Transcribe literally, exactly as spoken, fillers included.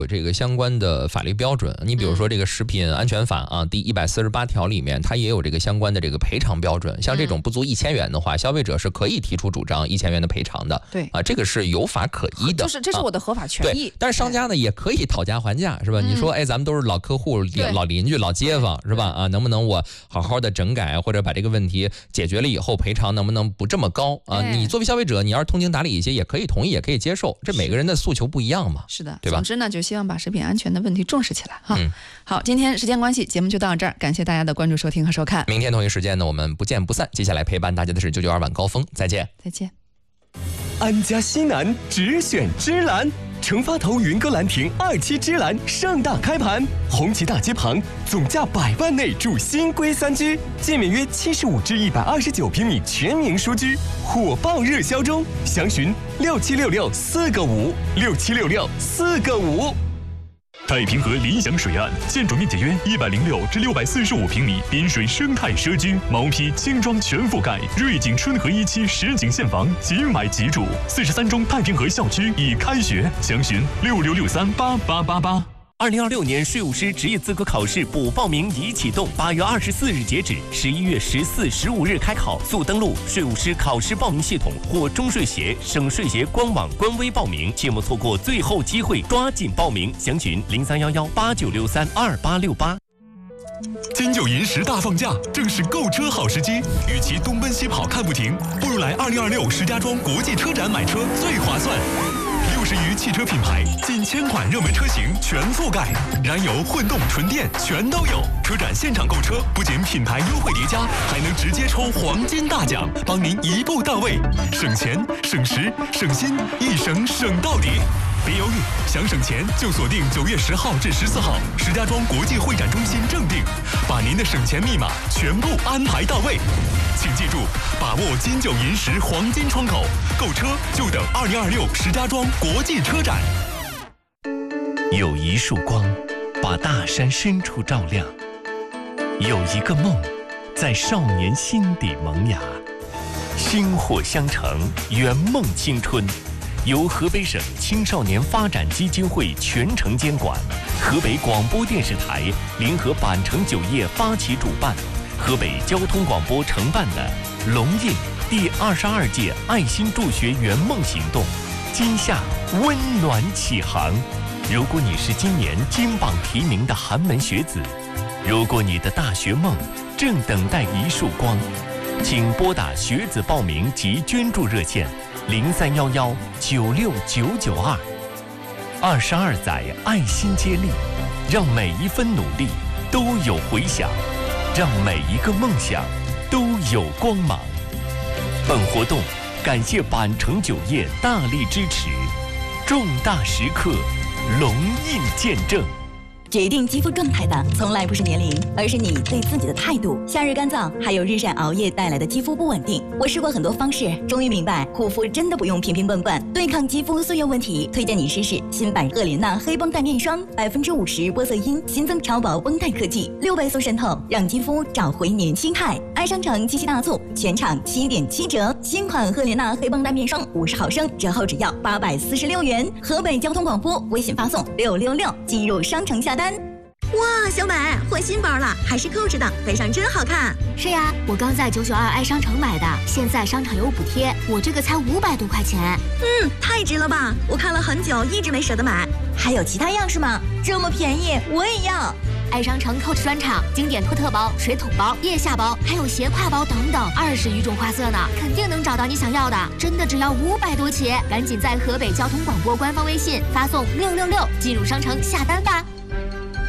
有这个相关的法律标准，你比如说这个食品安全法啊，第一百四十八条里面，它也有这个相关的这个赔偿标准。像这种不足一千元的话，消费者是可以提出主张一千元的赔偿的。 对啊，这个是有法可依的， 就是这是我的合法权益。 对，但是商家呢也可以讨价还价，是吧？你说，哎，咱们都是老客户、老邻居、老街坊，是吧？啊，能不能我好好的整改，或者把这个问题解决了以后，赔偿能不能不这么高啊？你作为消费者，你要是通情达理一些，也可以同意，也可以接受。这每个人的诉求不一样嘛， 是的， 对吧？ 总之呢，就希望把食品安全的问题重视起来哈。 嗯、 好，今天时间关系，节目就到这儿，感谢大家的关注、收听和收看。 明天同一时间呢，我们不见不散。接下来陪伴大家的是九九二晚高峰，再见， 再见。 安家西南只选芝兰，成发头云歌兰亭二期芝兰盛大开盘，红旗大街旁，总价百万内住新规三居，建面约七十五至一百二十九平米全民书居，火爆热销中，详询六七六六四个五六七六六四个五。 太平河理想水岸，建筑面积约一百零六至六百四十五平米，滨水生态社区，毛坯轻装全覆盖，瑞景春和一期实景现房，即买即住。四十三中太平河校区已开学，详询六六六三八八八八。 二零二六年税务师职业资格考试补报名已启动，八月二十四日截止，十一月十四、十五日开考。速登录税务师考试报名系统或中税协、省税协官网官微报名，切莫错过最后机会，抓紧报名。详询零三幺幺八九六三二八六八。 金九银十大放假，正是购车好时机。与其东奔西跑看不停，不如来二零二六石家庄国际车展买车最划算。六十余汽车品牌，近千款热门车型全覆盖，燃油、混动、纯电全都有。车展现场购车，不仅品牌优惠叠加，还能直接抽黄金大奖，帮您一步到位，省钱、省时、省心，一省省到底。别犹豫，想省钱就锁定九月十号至十四号石家庄国际会展中心正定，把您的省钱密码全部安排到位。请记住，把握金九银十黄金窗口，购车就等二零二六石家庄国际车展。 有一束光，把大山深处照亮；有一个梦，在少年心底萌芽。薪火相承，圆梦青春。由河北省青少年发展基金会全程监管，河北广播电视台联合板城酒业发起主办，河北交通广播承办的龙印第二十二届爱心助学圆梦行动，今夏温暖启航。如果你是今年金榜题名的寒门学子，如果你的大学梦正等待一束光，请拨打学子报名及捐助热线零三幺幺九六九九二。二十二载爱心接力，让每一分努力都有回响，让每一个梦想都有光芒。本活动感谢板城酒业大力支持，重大时刻龙印见证。 决定肌肤状态的从来不是年龄，而是你对自己的态度。夏日干燥，还有日晒熬夜带来的肌肤不稳定。我试过很多方式，终于明白护肤真的不用瓶瓶罐罐。对抗肌肤素油问题，推荐你试试新版赫莲娜黑绷带面霜，百分之五十玻色因，新增超薄绷带科技，六倍速渗透，让肌肤找回年轻态。爱商城七夕大促，全场七点七折，新款赫莲娜黑绷带面霜五十毫升，折后只要八百四十六元。河北交通广播微信发送六六六进入商城下单。 哇，小美换新包了，还是扣着的，背上真好看。 是呀，我刚在九九二爱商城买的，现在商场有补贴，我这个才五百多块钱。 嗯，太值了吧！我看了很久，一直没舍得买。 还有其他样式吗？这么便宜，我也要。 爱商城 Coach 专场，经典托特包、水桶包、腋下包，还有斜挎包等等，二十余种花色呢，肯定能找到你想要的。真的只要五百多起，赶紧在河北交通广播官方微信发送六六六进入商城下单吧。